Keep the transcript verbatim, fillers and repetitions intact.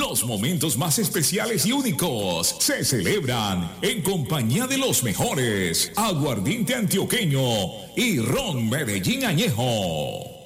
Los momentos más especiales y únicos se celebran en compañía de los mejores. Aguardiente antioqueño y ron Medellín añejo.